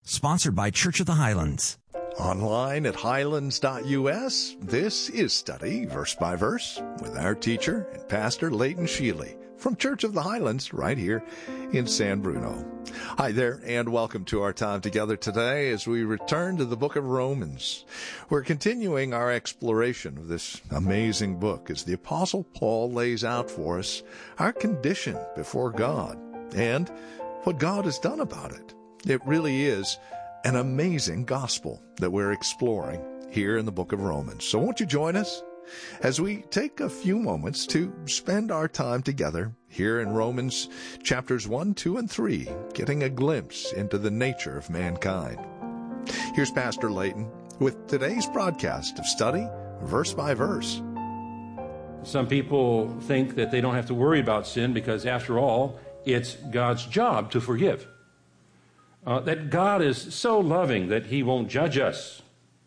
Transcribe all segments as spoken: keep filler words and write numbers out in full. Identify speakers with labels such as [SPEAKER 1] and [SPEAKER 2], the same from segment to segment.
[SPEAKER 1] Sponsored by Church of the Highlands.
[SPEAKER 2] Online at highlands dot U S, this is Study Verse by Verse with our teacher and pastor Leighton Sheely from Church of the Highlands right here in San Bruno. Hi there, and welcome to our time together today as we return to the book of Romans. We're continuing our exploration of this amazing book as the Apostle Paul lays out for us our condition before God and what God has done about it. It really is an amazing gospel that we're exploring here in the book of Romans. So won't you join us as we take a few moments to spend our time together here in Romans chapters one, two, and three, getting a glimpse into the nature of mankind. Here's Pastor Leighton with today's broadcast of Study Verse by Verse.
[SPEAKER 3] Some people think that they don't have to worry about sin because, after all, it's God's job to forgive. Uh, that God is so loving that he won't judge us.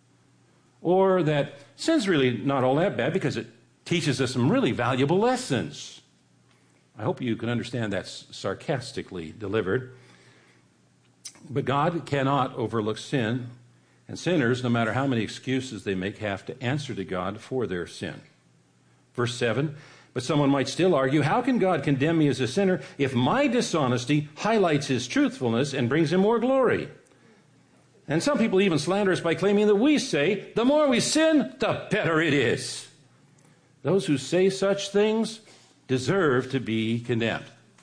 [SPEAKER 3] Or that sin's really not all that bad because it teaches us some really valuable lessons. I hope you can understand that's sarcastically delivered. But God cannot overlook sin, and sinners, no matter how many excuses they make, have to answer to God for their sin. Verse seven, but someone might still argue, how can God condemn me as a sinner if my dishonesty highlights his truthfulness and brings him more glory? And some people even slander us by claiming that we say, the more we sin, the better it is. Those who say such things deserve to be condemned.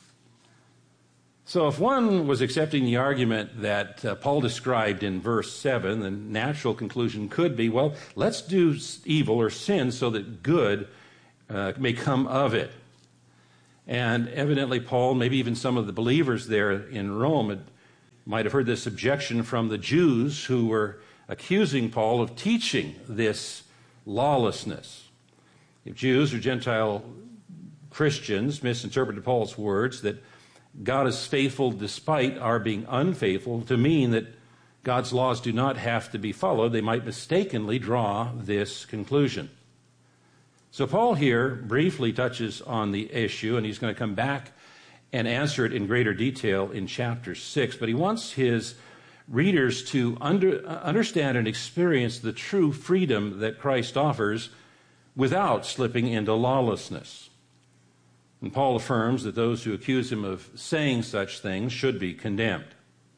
[SPEAKER 3] So if one was accepting the argument that uh, Paul described in verse seven, the natural conclusion could be, well, let's do evil or sin so that good Uh, may come of it. And evidently Paul, maybe even some of the believers there in Rome, had, might have heard this objection from the Jews who were accusing Paul of teaching this lawlessness. If Jews or Gentile Christians misinterpreted Paul's words that God is faithful despite our being unfaithful to mean that God's laws do not have to be followed, they might mistakenly draw this conclusion. So Paul here briefly touches on the issue, and he's going to come back and answer it in greater detail in chapter six. But he wants his readers to under, understand and experience the true freedom that Christ offers without slipping into lawlessness. And Paul affirms that those who accuse him of saying such things should be condemned.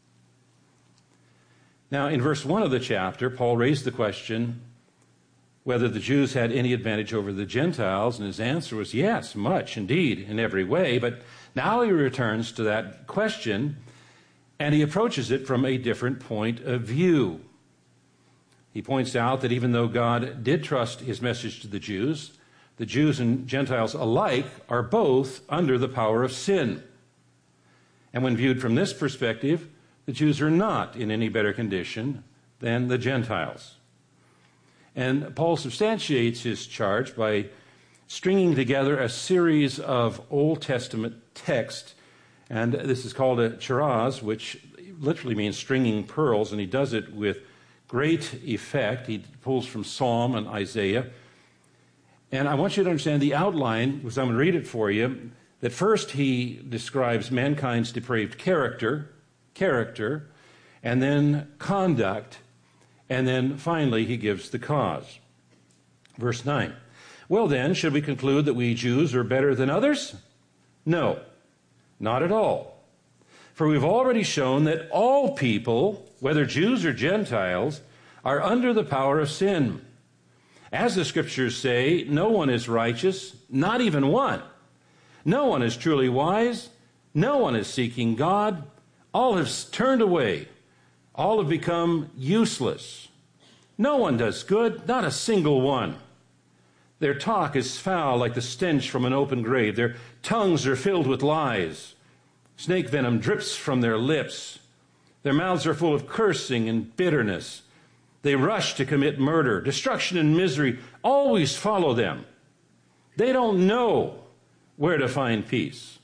[SPEAKER 3] Now, in verse one of the chapter, Paul raised the question whether the Jews had any advantage over the Gentiles, and his answer was yes, much indeed, in every way. But now he returns to that question, and he approaches it from a different point of view. He points out that even though God did trust his message to the Jews, the Jews and Gentiles alike are both under the power of sin. And when viewed from this perspective, the Jews are not in any better condition than the Gentiles. And Paul substantiates his charge by stringing together a series of Old Testament texts. And this is called a charaz, which literally means stringing pearls, and he does it with great effect. He pulls from Psalm and Isaiah. And I want you to understand the outline, because I'm going to read it for you, that first he describes mankind's depraved character, character, and then conduct, and then finally he gives the cause. Verse nine. Well then, should we conclude that we Jews are better than others? No, not at all. For we've already shown that all people, whether Jews or Gentiles, are under the power of sin. As the scriptures say, no one is righteous, not even one. No one is truly wise. No one is seeking God. All have turned away. All have become useless. No one does good, not a single one. Their talk is foul like the stench from an open grave. Their tongues are filled with lies. Snake venom drips from their lips. Their mouths are full of cursing and bitterness. They rush to commit murder. Destruction and misery always follow them. They don't know where to find peace.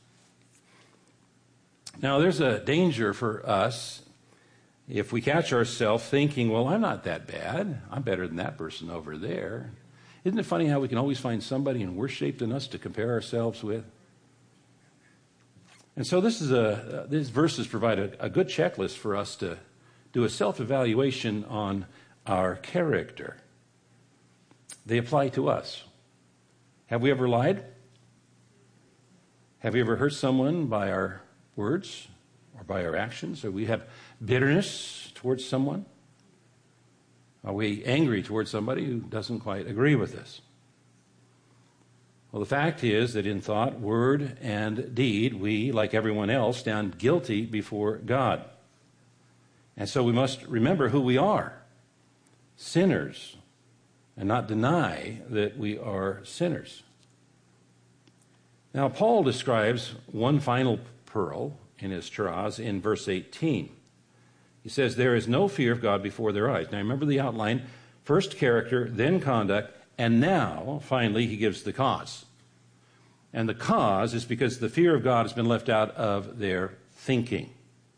[SPEAKER 3] Now, there's a danger for us if we catch ourselves thinking, well, I'm not that bad. I'm better than that person over there. Isn't it funny how we can always find somebody in worse shape than us to compare ourselves with? And so this is a uh, these verses provide a, a good checklist for us to, do a self-evaluation on our character. They apply to us. Have we ever lied? Have we ever hurt someone by our words or by our actions? Or we have bitterness towards someone? Are we angry towards somebody who doesn't quite agree with us? Well, the fact is that in thought, word, and deed, we, like everyone else, stand guilty before God. And so we must remember who we are, sinners, and not deny that we are sinners. Now, Paul describes one final pearl in his charaz in verse eighteen. He says, there is no fear of God before their eyes. Now, remember the outline. First character, then conduct, and now, finally, he gives the cause. And the cause is because the fear of God has been left out of their thinking.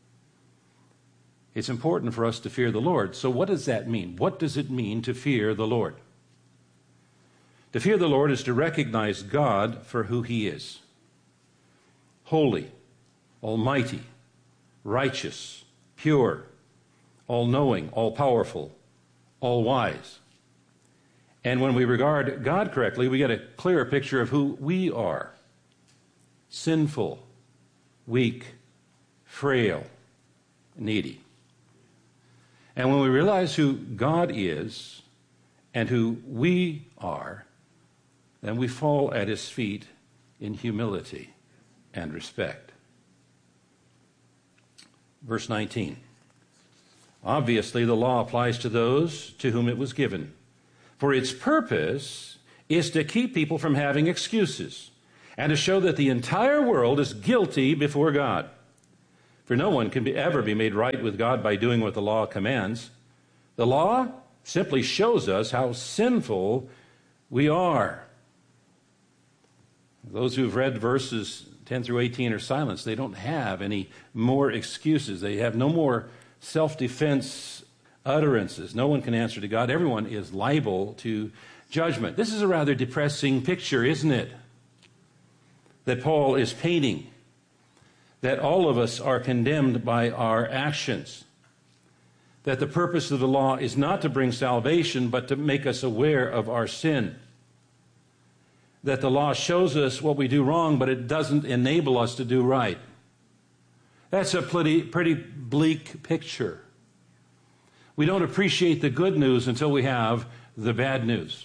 [SPEAKER 3] It's important for us to fear the Lord. So what does that mean? What does it mean to fear the Lord? To fear the Lord is to recognize God for who he is. Holy, almighty, righteous, pure, all-knowing, all-powerful, all-wise. And when we regard God correctly, we get a clearer picture of who we are. Sinful, weak, frail, needy. And when we realize who God is and who we are, then we fall at his feet in humility and respect. Verse nineteen. Obviously, the law applies to those to whom it was given. For its purpose is to keep people from having excuses and to show that the entire world is guilty before God. For no one can be, ever be made right with God by doing what the law commands. The law simply shows us how sinful we are. Those who've read verses ten through eighteen are silenced. They don't have any more excuses. They have no more self-defense utterances. No one can answer to God. Everyone is liable to judgment. This is a rather depressing picture, isn't it? That Paul is painting. That all of us are condemned by our actions. That the purpose of the law is not to bring salvation, but to make us aware of our sin. That the law shows us what we do wrong, but it doesn't enable us to do right. That's a pretty, pretty bleak picture. We don't appreciate the good news until we have the bad news.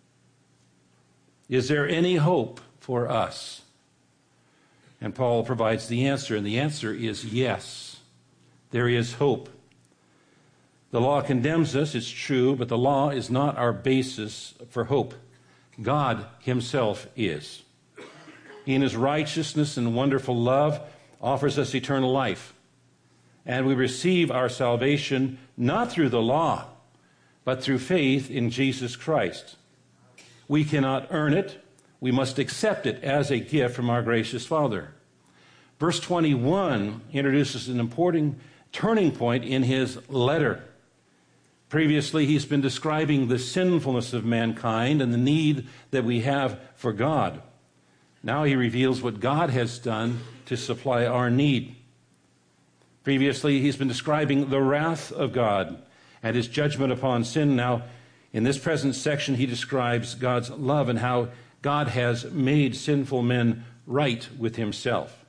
[SPEAKER 3] Is there any hope for us? And Paul provides the answer, and the answer is yes. There is hope. The law condemns us, it's true, but the law is not our basis for hope. God himself is. He, in his righteousness and wonderful love, offers us eternal life. And we receive our salvation not through the law, but through faith in Jesus Christ. We cannot earn it. We must accept it as a gift from our gracious Father. Verse twenty-one introduces an important turning point in his letter. Previously, he's been describing the sinfulness of mankind and the need that we have for God. Now he reveals what God has done to supply our need. Previously, he's been describing the wrath of God and his judgment upon sin. Now, in this present section, he describes God's love and how God has made sinful men right with himself.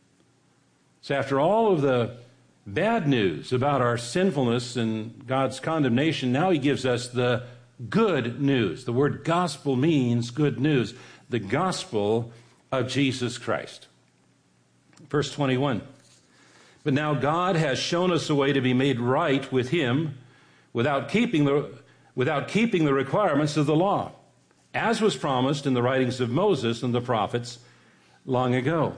[SPEAKER 3] So after all of the bad news about our sinfulness and God's condemnation, now he gives us the good news. The word gospel means good news. The gospel of Jesus Christ. Verse twenty-one. But now God has shown us a way to be made right with him without keeping the, without keeping the requirements of the law, as was promised in the writings of Moses and the prophets long ago.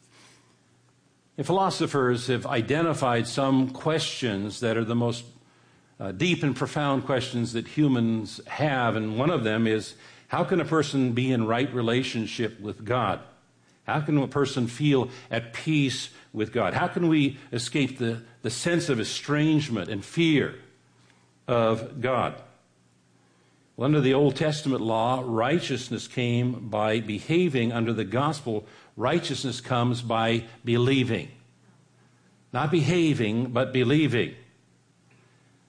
[SPEAKER 3] And philosophers have identified some questions that are the most uh, deep and profound questions that humans have, and one of them is, how can a person be in right relationship with God? How can a person feel at peace with God? How can we escape the, the sense of estrangement and fear of God? Well, under the Old Testament law, righteousness came by behaving. Under the gospel, righteousness comes by believing. Not behaving, but believing.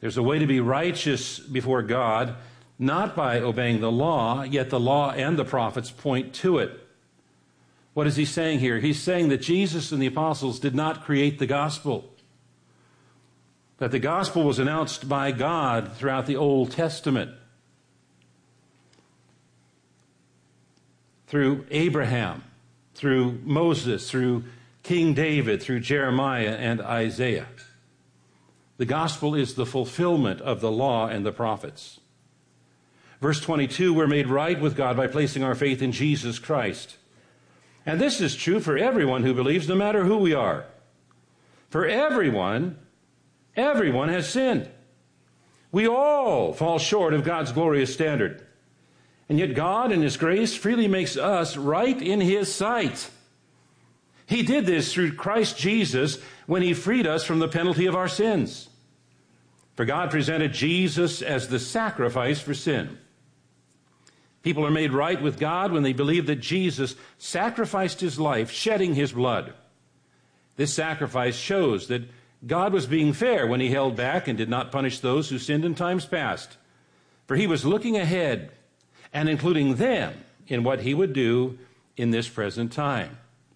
[SPEAKER 3] There's a way to be righteous before God, not by obeying the law, yet the law and the prophets point to it. What is he saying here? He's saying that Jesus and the apostles did not create the gospel, that the gospel was announced by God throughout the Old Testament, through Abraham, through Moses, through King David, through Jeremiah and Isaiah. The gospel is the fulfillment of the law and the prophets. Verse twenty-two, we're made right with God by placing our faith in Jesus Christ. And this is true for everyone who believes, no matter who we are. For everyone, everyone has sinned. We all fall short of God's glorious standard. And yet God, in His grace, freely makes us right in His sight. He did this through Christ Jesus when He freed us from the penalty of our sins. For God presented Jesus as the sacrifice for sin. People are made right with God when they believe that Jesus sacrificed His life, shedding His blood. This sacrifice shows that God was being fair when He held back and did not punish those who sinned in times past. For He was looking ahead and including them in what He would do in this present time.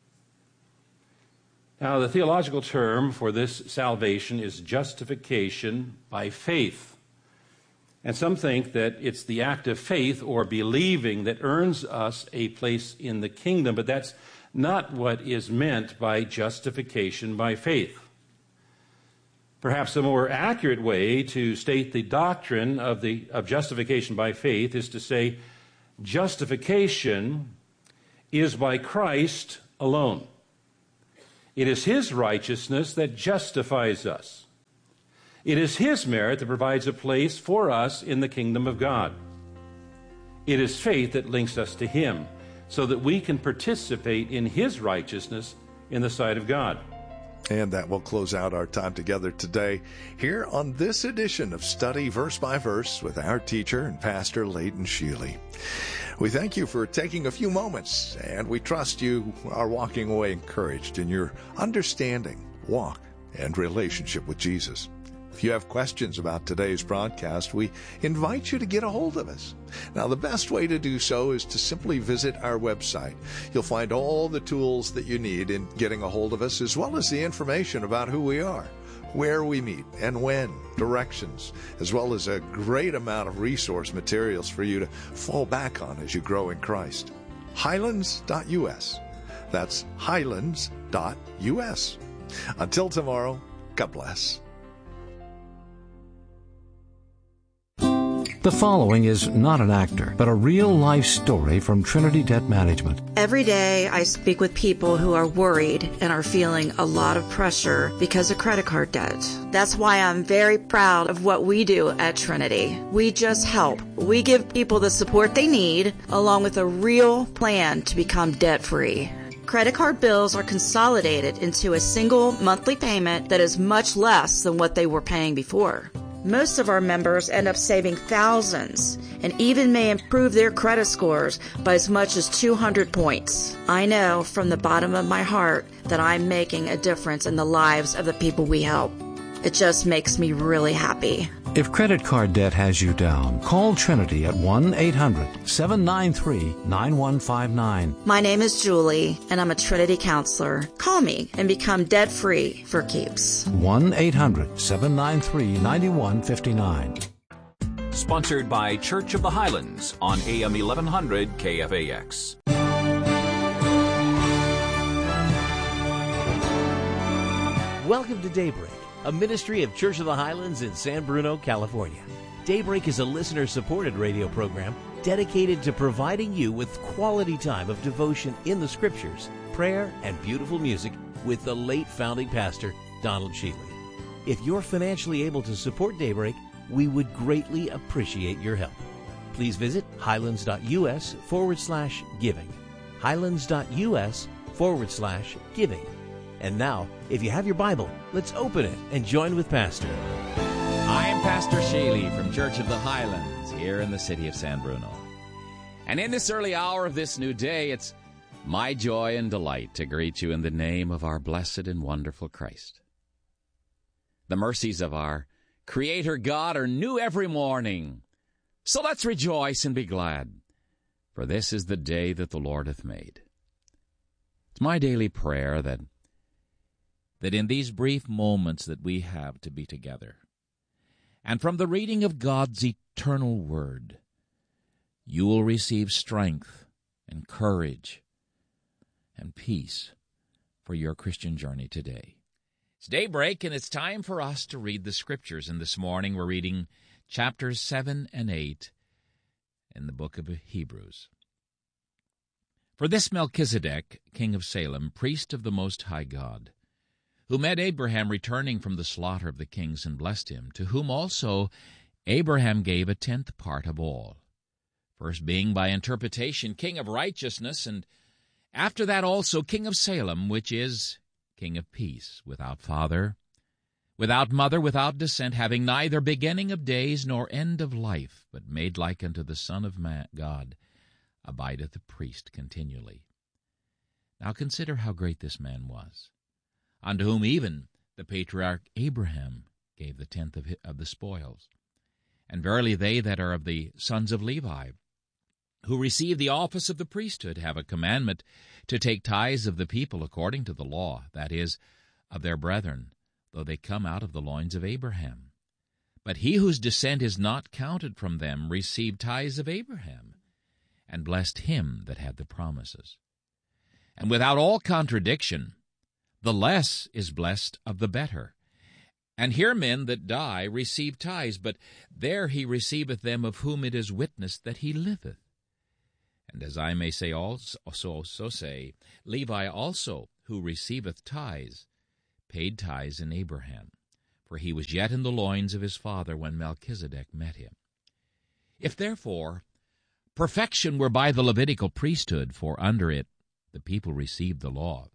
[SPEAKER 3] Now, the theological term for this salvation is justification by faith. And some think that it's the act of faith or believing that earns us a place in the kingdom, but that's not what is meant by justification by faith. Perhaps a more accurate way to state the doctrine of, the, of justification by faith is to say justification is by Christ alone. It is His righteousness that justifies us. It is His merit that provides a place for us in the kingdom of God. It is faith that links us to Him so that we can participate in His righteousness in the sight of God.
[SPEAKER 2] And that will close out our time together today here on this edition of Study Verse by Verse with our teacher and pastor, Leighton Sheely. We thank you for taking a few moments, and we trust you are walking away encouraged in your understanding, walk, and relationship with Jesus. If you have questions about today's broadcast, we invite you to get a hold of us. Now, the best way to do so is to simply visit our website. You'll find all the tools that you need in getting a hold of us, as well as the information about who we are, where we meet, and when, directions, as well as a great amount of resource materials for you to fall back on as you grow in Christ. Highlands dot U S. That's Highlands dot U S. Until tomorrow, God bless.
[SPEAKER 1] The following is not an actor, but a real-life story from Trinity Debt Management.
[SPEAKER 4] Every day I speak with people who are worried and are feeling a lot of pressure because of credit card debt. That's why I'm very proud of what we do at Trinity. We just help. We give people the support they need, along with a real plan to become debt-free. Credit card bills are consolidated into a single monthly payment that is much less than what they were paying before. Most of our members end up saving thousands and even may improve their credit scores by as much as two hundred points. I know from the bottom of my heart that I'm making a difference in the lives of the people we help. It just makes me really happy.
[SPEAKER 1] If credit card debt has you down, call Trinity at one eight hundred seven nine three nine one five nine.
[SPEAKER 4] My name is Julie, and I'm a Trinity counselor. Call me and become debt-free for keeps.
[SPEAKER 1] one eight hundred seven nine three nine one five nine.
[SPEAKER 5] Sponsored by Church of the Highlands on A M eleven hundred K F A X.
[SPEAKER 6] Welcome to Daybreak, a ministry of Church of the Highlands in San Bruno, California. Daybreak is a listener-supported radio program dedicated to providing you with quality time of devotion in the Scriptures, prayer, and beautiful music with the late founding pastor, Donald Sheely. If you're financially able to support Daybreak, we would greatly appreciate your help. Please visit highlands.us forward slash giving. highlands.us forward slash giving. And now, if you have your Bible, let's open it and join with Pastor.
[SPEAKER 7] I am Pastor Sheely from Church of the Highlands here in the city of San Bruno. And in this early hour of this new day, it's my joy and delight to greet you in the name of our blessed and wonderful Christ. The mercies of our Creator God are new every morning. So let's rejoice and be glad, for this is the day that the Lord hath made. It's my daily prayer that, that in these brief moments that we have to be together, and from the reading of God's eternal word, you will receive strength and courage and peace for your Christian journey today. It's daybreak, and it's time for us to read the Scriptures. And this morning we're reading chapters seven and eight in the book of Hebrews. For this Melchizedek, king of Salem, priest of the Most High God, who met Abraham returning from the slaughter of the kings and blessed him, to whom also Abraham gave a tenth part of all, first being by interpretation king of righteousness, and after that also king of Salem, which is king of peace, without father, without mother, without descent, having neither beginning of days nor end of life, but made like unto the Son of man, God, abideth a priest continually. Now consider how great this man was, unto whom even the patriarch Abraham gave the tenth of, his, of the spoils. And verily they that are of the sons of Levi, who receive the office of the priesthood, have a commandment to take tithes of the people according to the law, that is, of their brethren, though they come out of the loins of Abraham. But he whose descent is not counted from them received tithes of Abraham, and blessed him that had the promises. And without all contradiction, the less is blessed of the better. And here men that die receive tithes, but there he receiveth them of whom it is witnessed that he liveth. And as I may say also, so, so say, Levi also, who receiveth tithes, paid tithes in Abraham, for he was yet in the loins of his father when Melchizedek met him. If therefore perfection were by the Levitical priesthood, for under it the people received the law,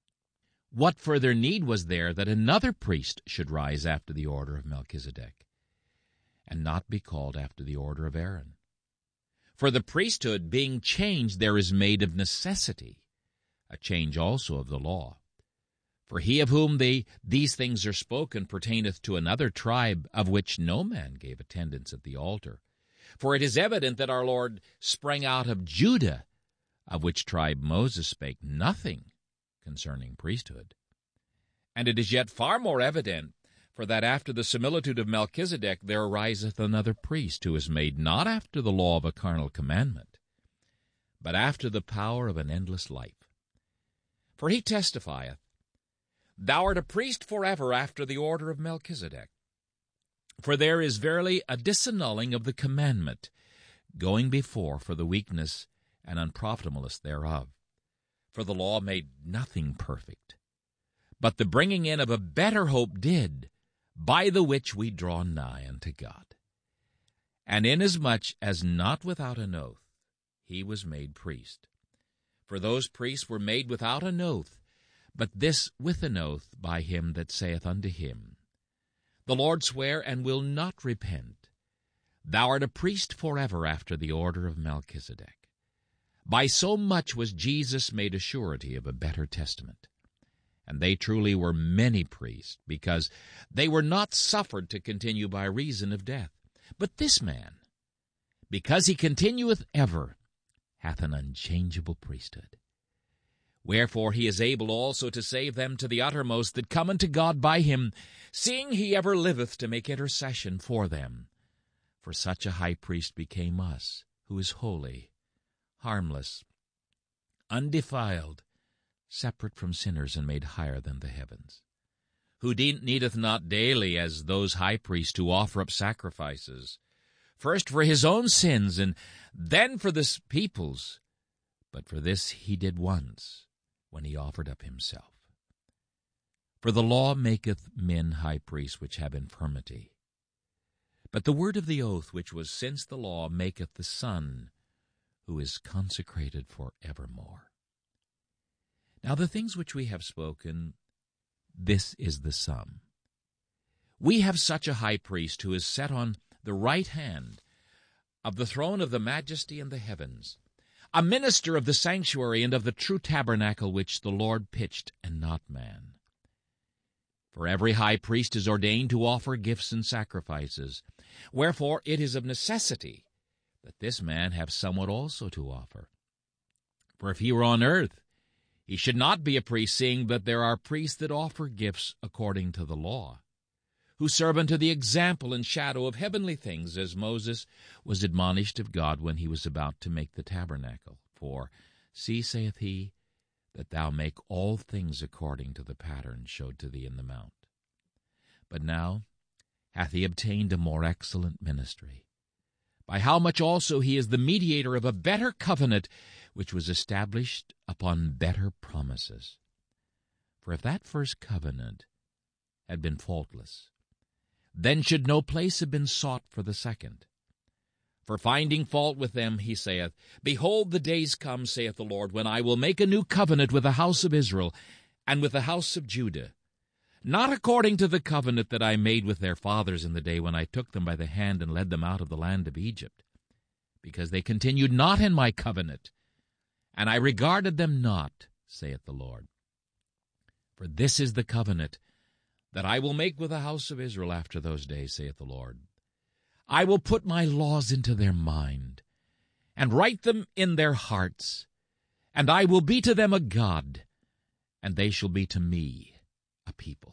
[SPEAKER 7] what further need was there that another priest should rise after the order of Melchizedek, and not be called after the order of Aaron? For the priesthood being changed, there is made of necessity a change also of the law. For he of whom they, these things are spoken pertaineth to another tribe, of which no man gave attendance at the altar. For it is evident that our Lord sprang out of Judah, of which tribe Moses spake nothing concerning priesthood. And it is yet far more evident, for that after the similitude of Melchizedek there ariseth another priest, who is made not after the law of a carnal commandment, but after the power of an endless life. For he testifieth, Thou art a priest forever after the order of Melchizedek. For there is verily a disannulling of the commandment, going before for the weakness and unprofitableness thereof. For the law made nothing perfect, but the bringing in of a better hope did, by the which we draw nigh unto God. And inasmuch as not without an oath he was made priest. For those priests were made without an oath, but this with an oath by him that saith unto him, The Lord sware and will not repent, Thou art a priest forever after the order of Melchizedek. By so much was Jesus made a surety of a better testament. And they truly were many priests, because they were not suffered to continue by reason of death. But this man, because he continueth ever, hath an unchangeable priesthood. Wherefore he is able also to save them to the uttermost that come unto God by him, seeing he ever liveth to make intercession for them. For such a high priest became us, who is holy, harmless, undefiled, separate from sinners, and made higher than the heavens, who needeth not daily, as those high priests, to offer up sacrifices, first for his own sins, and then for the people's, but for this he did once, when he offered up himself. For the law maketh men high priests which have infirmity, but the word of the oath which was since the law maketh the Son, who is consecrated for evermore. Now the things which we have spoken, this is the sum. We have such a high priest who is set on the right hand of the throne of the majesty in the heavens, a minister of the sanctuary and of the true tabernacle which the Lord pitched, and not man. For every high priest is ordained to offer gifts and sacrifices. Wherefore it is of necessity that this man have somewhat also to offer. For if he were on earth, he should not be a priest, seeing that there are priests that offer gifts according to the law, who serve unto the example and shadow of heavenly things, as Moses was admonished of God when he was about to make the tabernacle. For, see, saith he, that thou make all things according to the pattern showed to thee in the mount. But now hath he obtained a more excellent ministry, by how much also he is the mediator of a better covenant, which was established upon better promises. For if that first covenant had been faultless, then should no place have been sought for the second. For finding fault with them, he saith, Behold, the days come, saith the Lord, when I will make a new covenant with the house of Israel and with the house of Judah, not according to the covenant that I made with their fathers in the day when I took them by the hand and led them out of the land of Egypt, because they continued not in my covenant, and I regarded them not, saith the Lord. For this is the covenant that I will make with the house of Israel after those days, saith the Lord. I will put my laws into their mind, and write them in their hearts, and I will be to them a God, and they shall be to me a people.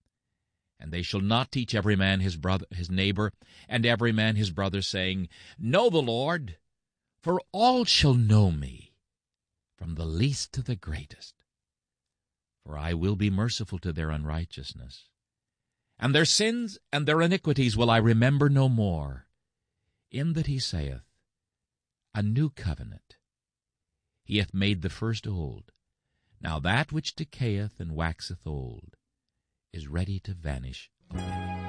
[SPEAKER 7] And they shall not teach every man his brother, his neighbor, and every man his brother, saying, Know the Lord, for all shall know me, from the least to the greatest. For I will be merciful to their unrighteousness, and their sins and their iniquities will I remember no more. In that he saith, A new covenant. He hath made the first old. Now that which decayeth and waxeth old is ready to vanish away.